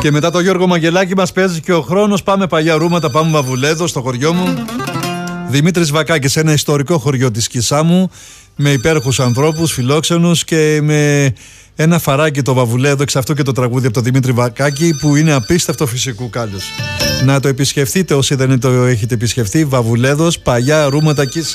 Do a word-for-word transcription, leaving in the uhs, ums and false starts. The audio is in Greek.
Και μετά το Γιώργο Μαγγελάκη μας παίζει και ο χρόνος. Πάμε παλιά ρούματα, πάμε Βαβουλέδο στο χωριό μου. Δημήτρης Βακάκης, ένα ιστορικό χωριό της Κισάμου, με υπέροχους ανθρώπους, φιλόξενους και με ένα φαράκι το Βαβουλέδο, εξ αυτού και το τραγούδι από τον Δημήτρη Βακάκη, που είναι απίστευτο φυσικού κάλους. Να το επισκεφτείτε όσοι δεν το έχετε επισκεφτεί. Βαβουλέδος, παλιά ρούματα Κισάμου.